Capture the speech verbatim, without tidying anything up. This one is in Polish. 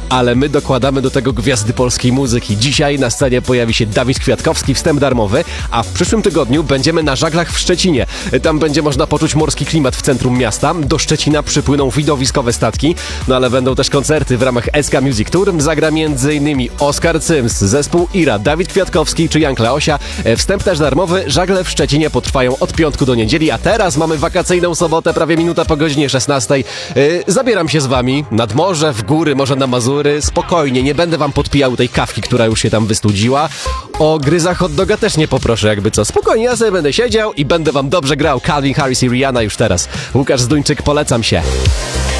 ale my dokładamy do tego gwiazdy polskiej muzyki. Dzisiaj na scenie pojawi się Dawid Kwiatkowski, wstęp darmowy, a w przyszłym tygodniu będziemy na żaglach w Szczecinie. Tam będzie można poczuć morski klimat w centrum miasta. Do Szczecina przypłyną widowiskowe statki, no ale będą też koncerty w ramach S K Music Tour. Zagra m.in. Oskar Cyms, zespół Ira, Dawid Kwiatkowski czy Jan Kleosia. Wstęp też darmowy. Żagle w Szczecinie potrwają od piątku do niedzieli, a teraz mamy wakacyjną sobotę, prawie minuta po godzinie szesnastej. Yy, zabieram się z wami nad morze, w góry, może na Mazury. Spokojnie, nie będę wam podpijał tej kawki, która już się tam wystudziła. O gryza hot doga też nie poproszę, jakby co. Spokojnie, ja sobie będę siedział i będę wam dobrze grał. Calvin Harris i Rihanna już teraz. Łukasz Zduńczyk, polecam się.